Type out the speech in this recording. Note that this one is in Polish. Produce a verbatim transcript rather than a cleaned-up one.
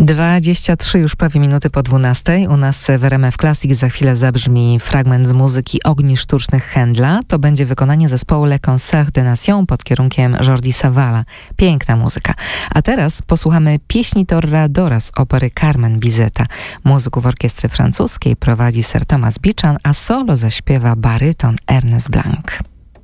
dwadzieścia trzy już prawie minuty po dwunastej. U nas w R M F Classic za chwilę zabrzmi fragment z muzyki Ogni Sztucznych Händla. To będzie wykonanie zespołu Le Concert des Nations pod kierunkiem Jordi Savala. Piękna muzyka. A teraz posłuchamy pieśni Toreadora z opery Carmen Bizeta. Muzyków orkiestry francuskiej prowadzi Sir Thomas Beecham, a solo zaśpiewa baryton Ernest Blanc.